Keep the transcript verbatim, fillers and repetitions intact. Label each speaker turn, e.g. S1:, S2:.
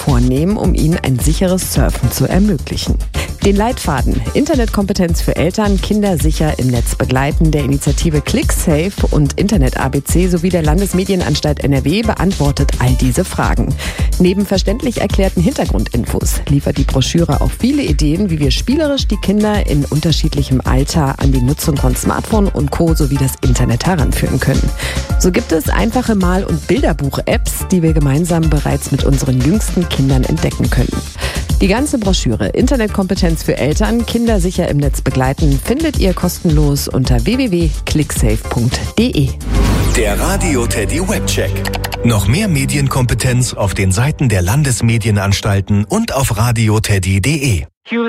S1: vornehmen, um ihnen ein sicheres Surfen zu ermöglichen. Den Leitfaden Internetkompetenz für Eltern, Kinder sicher im Netz begleiten der Initiative ClickSafe und Internet A B C sowie der Landesmedienanstalt N R W beantwortet all diese Fragen. Neben verständlich erklärten Hintergrundinfos liefert die Broschüre auch viele Ideen, wie wir spielerisch die Kinder in unterschiedlichem Alter an die Nutzung von Smartphone und Co. sowie das Internet heranführen können. So gibt es einfache Mal- und Bilderbuch-Apps, die wir gemeinsam bereits mit unseren jüngsten Kindern entdecken können. Die ganze Broschüre Internetkompetenz für Eltern, Kinder sicher im Netz begleiten, findet ihr kostenlos unter w w w punkt clicksafe punkt d e.
S2: Der Radio Teddy Webcheck. Noch mehr Medienkompetenz auf den Seiten der Landesmedienanstalten und auf radioteddy punkt d e.